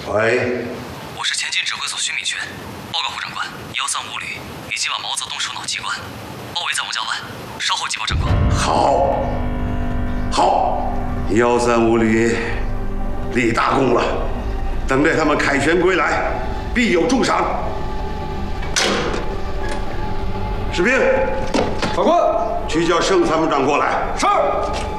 喂， 我是前进指挥所徐敏全，报告胡长官，135旅已经把毛泽东首脑机关包围在王家湾，稍后急报长官。 好，135旅立大功了，等待他们凯旋归来，必有重赏。士兵， 长官， 去叫盛参谋长过来。 是。